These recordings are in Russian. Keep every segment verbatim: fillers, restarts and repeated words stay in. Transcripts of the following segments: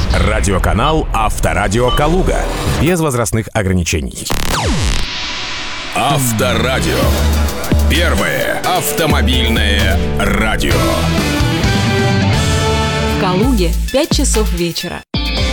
Радиоканал «Авторадио Калуга». Без возрастных ограничений. Авторадио. Первое автомобильное радио. В Калуге пять часов вечера.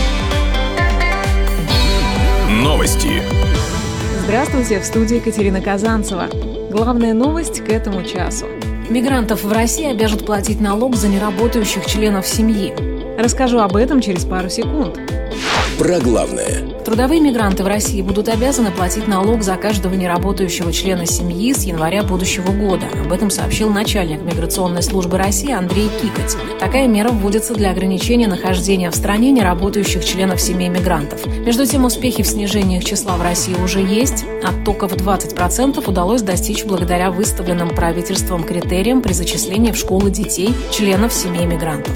Новости. Здравствуйте, в студии Екатерина Казанцева. Главная новость к этому часу. Мигрантов в России обяжут платить налог за неработающих членов семьи. Расскажу об этом через пару секунд. Про главное. Трудовые мигранты в России будут обязаны платить налог за каждого неработающего члена семьи с января будущего года. Об этом сообщил начальник миграционной службы России Андрей Кикоть. Такая мера вводится для ограничения нахождения в стране неработающих членов семей мигрантов. Между тем, успехи в снижении их числа в России уже есть. Оттока в двадцать процентов удалось достичь благодаря выставленным правительством критериям при зачислении в школы детей членов семей мигрантов.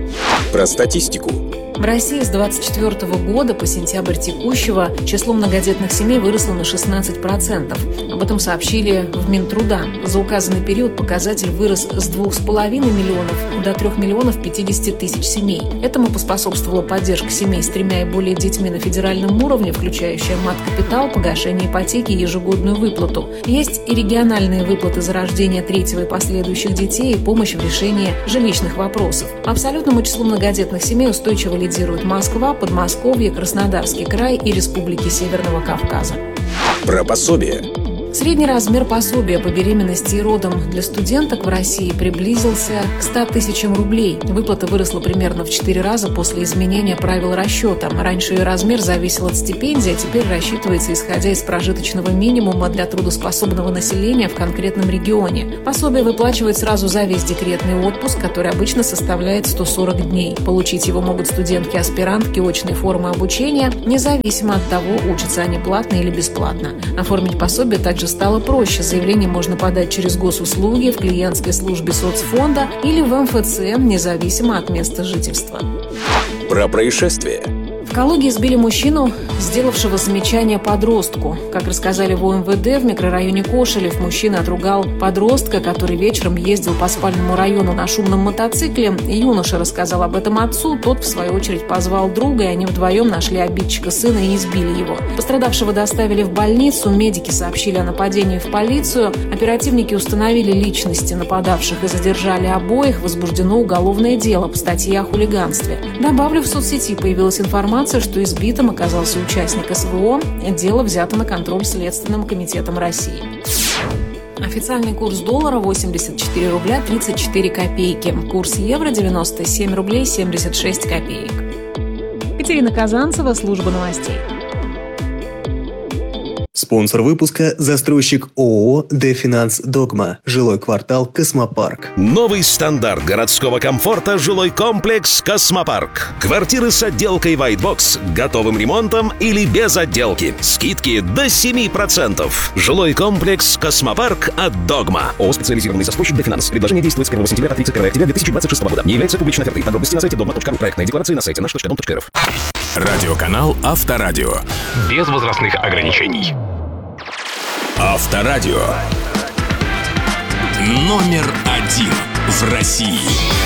Про статистику. В России с двадцать четвёртого года по сентябрь текущего число многодетных семей выросло на шестнадцать процентов. Об этом сообщили в Минтруда. За указанный период показатель вырос с двух с половиной миллионов до трёх миллионов пятидесяти тысяч семей. Этому поспособствовала поддержка семей с тремя и более детьми на федеральном уровне, включающая мат-капитал, погашение ипотеки и ежегодную выплату. Есть и региональные выплаты за рождение третьего и последующих детей и помощь в решении жилищных вопросов. По абсолютному числу многодетных семей устойчиво лидируют Москва, Подмосковье, Краснодарский край и республики Северного Кавказа. Про пособие. Средний размер пособия по беременности и родам для студенток в России приблизился к ста тысячам рублей. Выплата выросла примерно в четыре раза после изменения правил расчета. Раньше ее размер зависел от стипендии, а теперь рассчитывается исходя из прожиточного минимума для трудоспособного населения в конкретном регионе. Пособие выплачивают сразу за весь декретный отпуск, который обычно составляет сто сорок дней. Получить его могут студентки-аспирантки очной формы обучения, независимо от того, учатся они платно или бесплатно. Оформить пособие также стало проще. Заявление можно подать через госуслуги, в клиентской службе соцфонда или в эм эф цэ, независимо от места жительства. Про происшествие. В Калуге избили мужчину, сделавшего замечание подростку. Как рассказали в о эм вэ дэ, в микрорайоне Кошелев мужчина отругал подростка, который вечером ездил по спальному району на шумном мотоцикле. Юноша рассказал об этом отцу, тот, в свою очередь, позвал друга, и они вдвоем нашли обидчика сына и избили его. Пострадавшего доставили в больницу, медики сообщили о нападении в полицию, оперативники установили личности нападавших и задержали обоих, возбуждено уголовное дело по статье о хулиганстве. Добавлю, в соцсети появилась информация, что избитым оказался участник эс вэ о. Дело взято на контроль Следственным комитетом России. Официальный курс доллара восемьдесят четыре рубля тридцать четыре копейки. Курс евро девяносто семь рублей семьдесят шесть копеек. Екатерина Казанцева, служба новостей. Спонсор выпуска – застройщик ООО «Дефинанс Догма». Жилой квартал «Космопарк». Новый стандарт городского комфорта – жилой комплекс «Космопарк». Квартиры с отделкой White Box, готовым ремонтом или без отделки. Скидки до семь процентов. Жилой комплекс «Космопарк» от «Догма». ООО «Специализированный застройщик Дефинанс». Предложение действует с первого сентября по тридцать первого октября две тысячи двадцать шестого года. Не является публичной офертой. Подробности на сайте догма точка ру. Проектная декларация на сайте наш точка дом точка эр эф. Радиоканал «Авторадио». Без возрастных ограничений. Авторадио. Номер один в России.